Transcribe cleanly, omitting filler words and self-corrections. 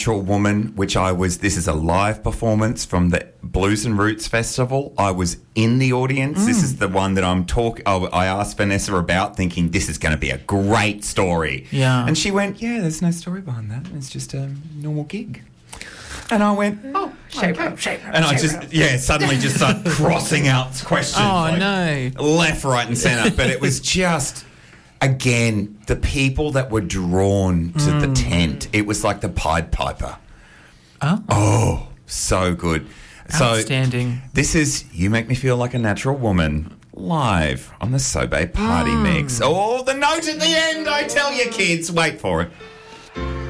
Natural Woman, this is a live performance from the Blues and Roots Festival. I was in the audience. This is the one that I asked Vanessa about, thinking this is going to be a great story. Yeah. And she went, yeah, there's no story behind that. It's just a normal gig. And I went, oh, shape okay. up. And I suddenly just started crossing out questions. Oh, no. Left, right and centre. But it was just... Again, the people that were drawn to the tent, it was like the Pied Piper. Oh, so good. Outstanding. So this is You Make Me Feel Like a Natural Woman live on the Sobe Party Mix. Oh, the note at the end, I tell you kids. Wait for it.